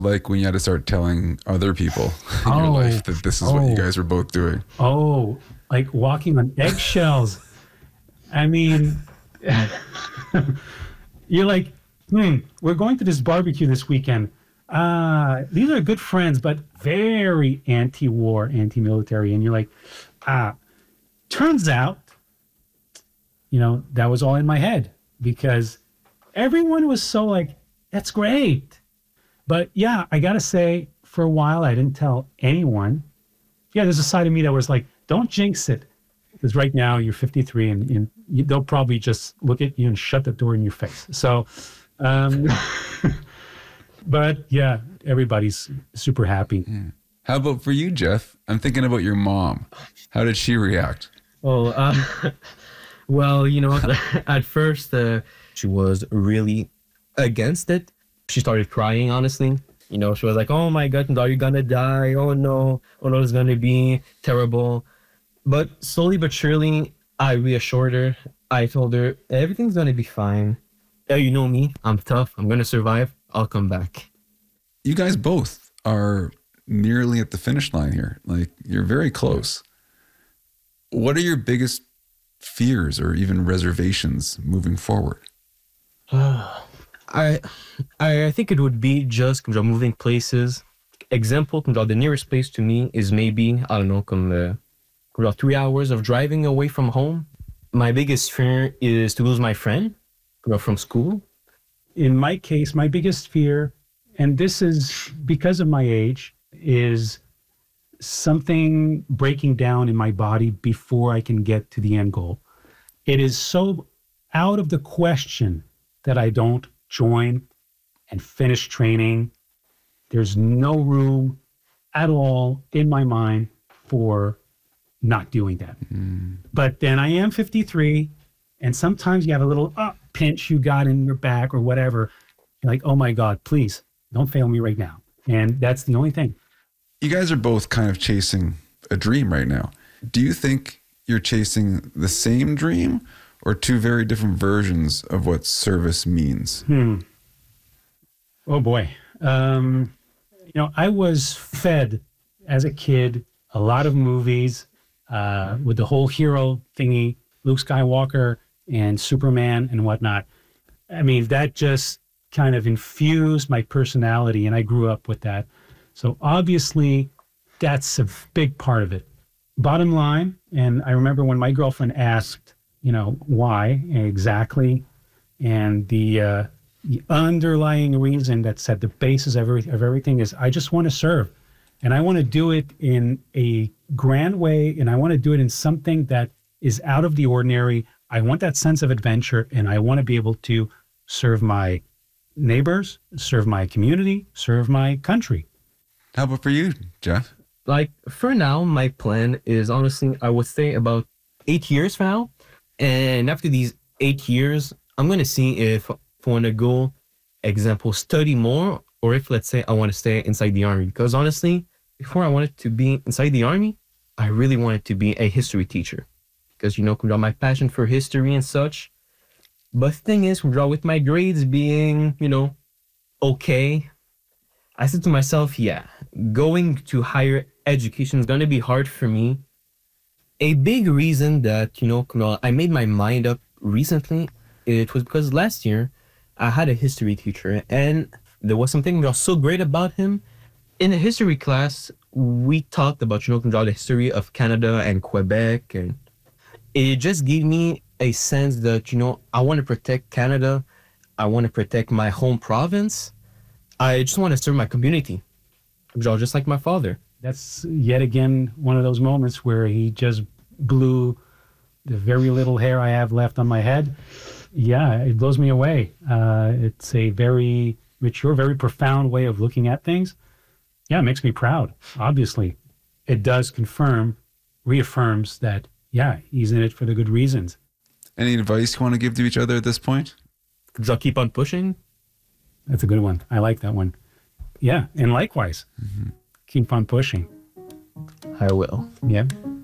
like when you had to start telling other people in your life that this is what you guys were both doing? Oh, like walking on eggshells. I mean, you're like, we're going to this barbecue this weekend. These are good friends, but very anti-war, anti-military. And you're like, turns out, that was all in my head because everyone was so like, that's great. But yeah, I got to say, for a while, I didn't tell anyone. Yeah, there's a side of me that was like, don't jinx it. Because right now you're 53 and they'll probably just look at you and shut the door in your face. So, but yeah, everybody's super happy. Yeah. How about for you, Jeff? I'm thinking about your mom. How did she react? Oh, well, at first she was really against it. She started crying, honestly. She was like, oh my God, are you gonna die? Oh no, it's gonna be terrible. But slowly but surely, I reassured her. I told her, everything's gonna be fine. Yeah, you know me, I'm tough, I'm gonna survive, I'll come back. You guys both are nearly at the finish line here. Like, you're very close. What are your biggest fears or even reservations moving forward? I think it would be just moving places. Example, the nearest place to me is maybe, I don't know, 3 hours of driving away from home. My biggest fear is to lose my friend from school. In my case, my biggest fear, and this is because of my age, is something breaking down in my body before I can get to the end goal. It is so out of the question that I don't join and finish training. There's no room at all in my mind for not doing that. But then I am 53, and sometimes you have a little pinch you got in your back or whatever. You're like, oh my God, please don't fail me right now. And that's the only thing. You guys are both kind of chasing a dream right now. Do you think you're chasing the same dream or two very different versions of what service means? Oh boy. I was fed as a kid a lot of movies with the whole hero thingy, Luke Skywalker and Superman and whatnot. I mean, that just kind of infused my personality, and I grew up with that. So obviously, that's a big part of it. Bottom line, and I remember when my girlfriend asked, why exactly, and the underlying reason that said the basis of everything is I just want to serve, and I want to do it in a grand way, and I want to do it in something that is out of the ordinary. I want that sense of adventure, and I want to be able to serve my neighbors, serve my community, serve my country. How about for you, Jeff? Like, for now, my plan is honestly, I would say about 8 years from now. And after these 8 years, I'm going to see if I want to go, example, study more, or if, let's say, I want to stay inside the army. Because honestly, before I wanted to be inside the army, I really wanted to be a history teacher. Because, my passion for history and such. But the thing is, with my grades being, okay, I said to myself, going to higher education is going to be hard for me. A big reason that, I made my mind up recently, it was because last year I had a history teacher, and there was something that was so great about him. In the history class, we talked about, the history of Canada and Quebec, and it just gave me a sense that, I want to protect Canada. I want to protect my home province. I just want to serve my community, just like my father. That's yet again one of those moments where he just blew the very little hair I have left on my head. Yeah, it blows me away. It's a very mature, very profound way of looking at things. Yeah, it makes me proud, obviously. It does reaffirms that, he's in it for the good reasons. Any advice you want to give to each other at this point? Just keep on pushing. That's a good one. I like that one. Yeah, and likewise, keep on pushing. I will. Yeah.